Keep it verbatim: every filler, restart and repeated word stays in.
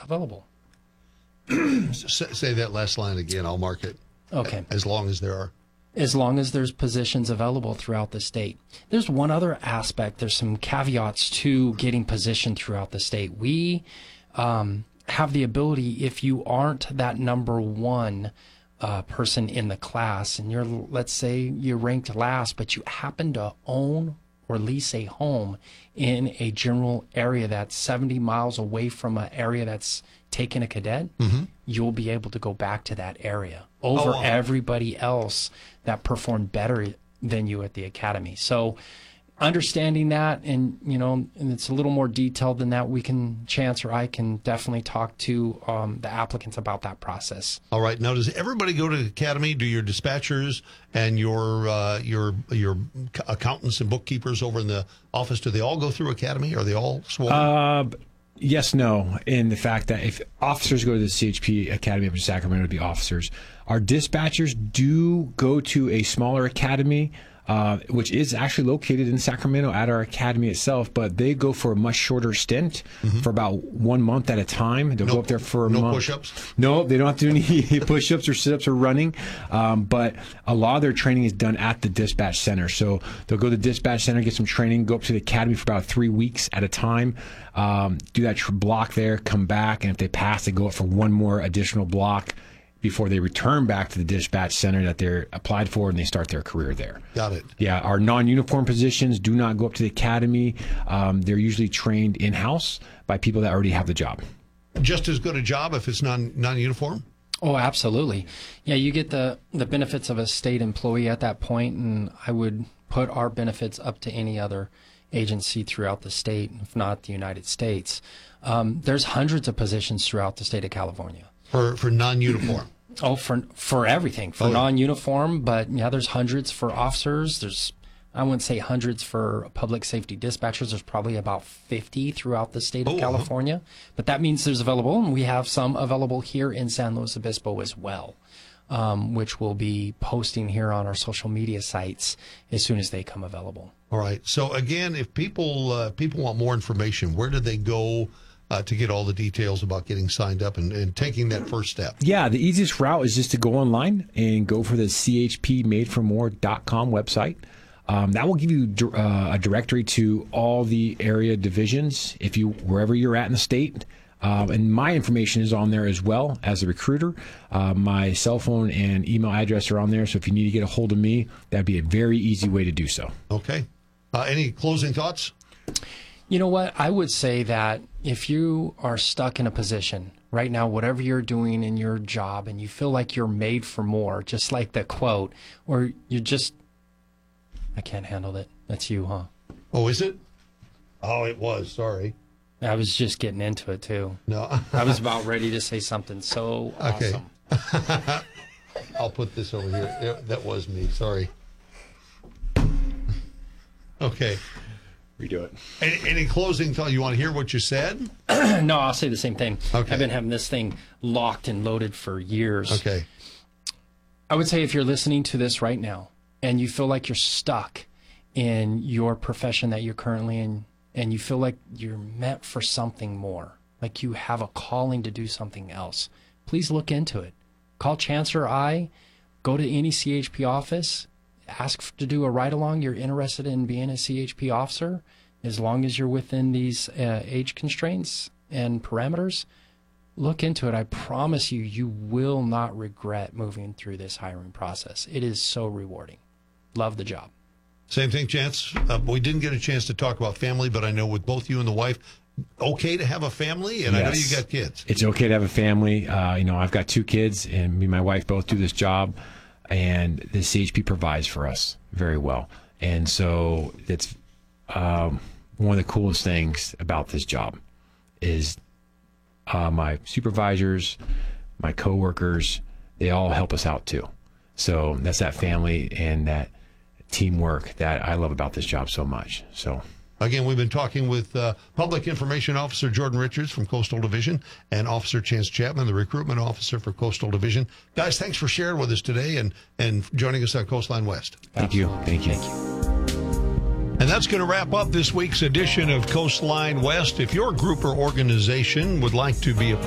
available. Say that last line again. I'll mark it. Okay. As long as there are. As long as there's positions available throughout the state. There's one other aspect. There's some caveats to getting positioned throughout the state. We um, have the ability, if you aren't that number one uh, person in the class, and you're, let's say you're ranked last, but you happen to own or lease a home in a general area that's seventy miles away from an area that's taken a cadet, mm-hmm. you'll be able to go back to that area over oh, wow. everybody else that performed better than you at the academy. So understanding that, and you know, and it's a little more detailed than that, we can, Chance or I can definitely talk to um, the applicants about that process. All right. Now, does everybody go to the academy? Do your dispatchers and your uh, your your accountants and bookkeepers over in the office, do they all go through academy? Are they all sworn? Uh, yes, no, in the fact that if officers go to the C H P Academy up in Sacramento to be officers, our dispatchers do go to a smaller academy, Uh, which is actually located in Sacramento at our academy itself, but they go for a much shorter stint, mm-hmm. for about one month at a time. They'll no, go up there for a no month. No push-ups? No, they don't have to do any push-ups or sit-ups or running, um, but a lot of their training is done at the dispatch center. So they'll go to the dispatch center, get some training, go up to the academy for about three weeks at a time, um, do that tr- block there, come back, and if they pass, they go up for one more additional block before they return back to the dispatch center that they're applied for, and they start their career there. Got it. Yeah, our non-uniform positions do not go up to the academy. Um, they're usually trained in-house by people that already have the job. Just as good a job if it's non, non-uniform? Oh, absolutely. Yeah, you get the, the benefits of a state employee at that point, and I would put our benefits up to any other agency throughout the state, if not the United States. Um, there's hundreds of positions throughout the state of California. For for non-uniform? Oh, for for everything. For oh, yeah. non-uniform, but yeah, there's hundreds for officers. There's, I wouldn't say hundreds for public safety dispatchers. There's probably about fifty throughout the state of oh, California. Uh-huh. But that means there's available, and we have some available here in San Luis Obispo as well, um, which we'll be posting here on our social media sites as soon as they come available. All right. So, again, if people uh, people want more information, where do they go Uh, to get all the details about getting signed up and, and taking that first step? Yeah, the easiest route is just to go online and go for the C H P made for more dot com website. Um, that will give you uh, a directory to all the area divisions, if you wherever you're at in the state. Um, and my information is on there as well as a recruiter. Uh, my cell phone and email address are on there, so if you need to get a hold of me, that'd be a very easy way to do so. Okay. Uh, any closing thoughts? You know what? I would say that if you are stuck in a position right now, whatever you're doing in your job, and you feel like you're made for more, just like the quote, or you just, I can't handle it. That's you, huh? Oh, is it? Oh, it was. Sorry. I was just getting into it, too. No. I was about ready to say something so okay. awesome. I'll put this over here. That was me. Sorry. Okay. Redo it. Any, any closing thought? You want to hear what you said? No, I'll say the same thing. Okay. I've been having this thing locked and loaded for years. Okay. I would say if you're listening to this right now and you feel like you're stuck in your profession that you're currently in, and you feel like you're meant for something more, like you have a calling to do something else, please look into it. Call Chance or I, go to any C H P office, ask to do a ride-along. You're interested in being a C H P officer, as long as you're within these uh, age constraints and parameters, look into it. I promise you, you will not regret moving through this hiring process. It is so rewarding. Love the job. Same thing, Chance. Uh, we didn't get a chance to talk about family, but I know with both you and the wife, okay to have a family, and yes. I know you got kids. It's okay to have a family. Uh, you know, I've got two kids, and me and my wife both do this job. And the C H P provides for us very well. And so it's um, one of the coolest things about this job is uh, my supervisors, my coworkers, they all help us out too. So that's that family and that teamwork that I love about this job so much. So. Again, we've been talking with uh, Public Information Officer Jordan Richards from Coastal Division and Officer Chance Chapman, the Recruitment Officer for Coastal Division. Guys, thanks for sharing with us today and, and joining us on Coastline West. Thank you. Thank you. Thank you. And that's going to wrap up this week's edition of Coastline West. If your group or organization would like to be a